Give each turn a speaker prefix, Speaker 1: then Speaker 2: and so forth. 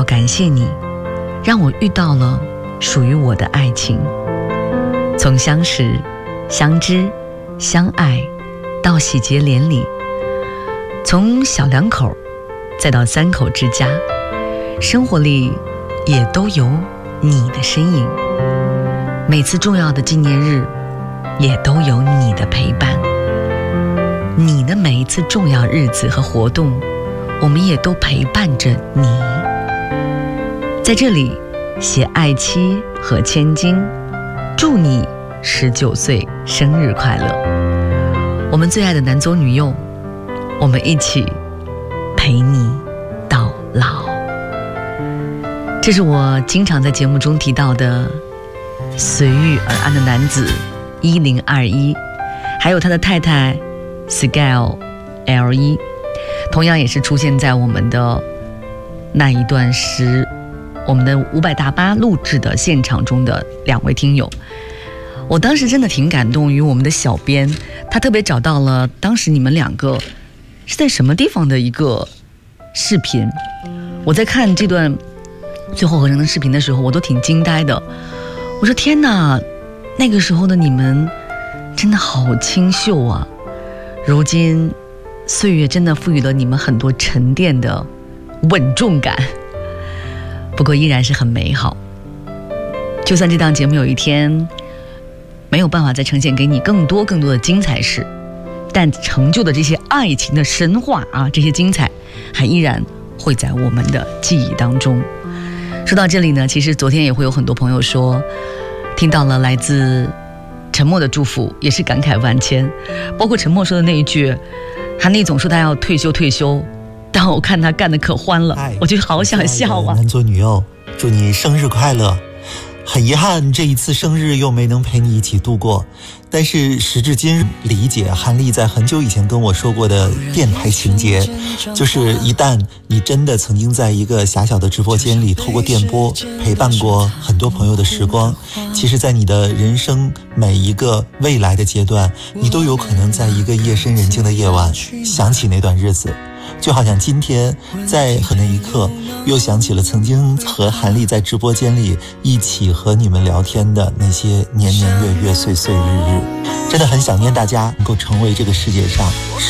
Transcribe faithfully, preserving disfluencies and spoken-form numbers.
Speaker 1: 感谢你，让我遇到了属于我的爱情。从相识、相知、相爱到喜结连理，从小两口再到三口之家，生活里也都有你的身影。每次重要的纪念日也都有你的陪伴，你的每一次重要日子和活动，我们也都陪伴着你。在这里携爱妻和千金，祝你十九岁生日快乐。我们最爱的男左女右，我们一起陪你到老。这是我经常在节目中提到的随遇而安的男子一零二一，还有他的太太 Scale L 一，同样也是出现在我们的那一段时我们的五百大巴录制的现场中的两位听友。我当时真的挺感动于我们的小编，他特别找到了当时你们两个是在什么地方的一个视频。我在看这段最后合成的视频的时候，我都挺惊呆的。我说天哪，那个时候的你们真的好清秀啊！如今岁月真的赋予了你们很多沉淀的稳重感，不过依然是很美好。就算这档节目有一天没有办法再呈现给你更多更多的精彩事，但成就的这些爱情的神话啊，这些精彩还依然会在我们的记忆当中。说到这里呢，其实昨天也会有很多朋友说听到了来自陈默的祝福，也是感慨万千。包括陈默说的那一句，韩立总说他要退休退休，但我看他干得可欢了，我就好想笑啊。
Speaker 2: 男左女右，祝你生日快乐。很遗憾这一次生日又没能陪你一起度过，但是时至今日理解韩立在很久以前跟我说过的电台情节，就是一旦你真的曾经在一个狭小的直播间里透过电波陪伴过很多朋友的时光，其实在你的人生每一个未来的阶段，你都有可能在一个夜深人静的夜晚想起那段日子。就好像今天在和那一刻又想起了曾经和韩立在直播间里一起和你们聊天的那些年年月月岁岁日日，真的很想念大家能够成为这个世界上